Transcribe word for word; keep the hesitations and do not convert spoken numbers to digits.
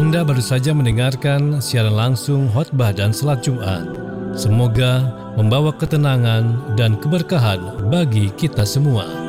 Anda baru saja mendengarkan siaran langsung khotbah dan salat Jumat. Semoga membawa ketenangan dan keberkahan bagi kita semua.